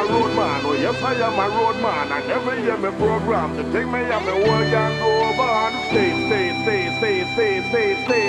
road man. Oh yes, I am a road man. And every year me program to take me and me whole gang go over on the stage, stage, stage, stage, stage, stage, stage.